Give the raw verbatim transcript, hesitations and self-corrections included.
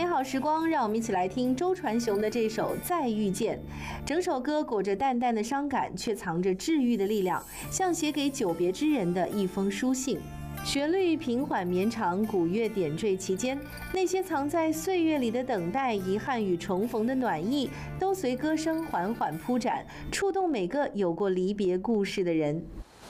美好时光，让我们一起来听周传雄的这首《再遇见》。整首歌裹着淡淡的伤感，却藏着治愈的力量，像写给久别之人的一封书信。旋律平缓绵长，鼓乐点缀其间，那些藏在岁月里的等待、遗憾与重逢的暖意，都随歌声缓缓铺展，触动每个有过离别故事的人。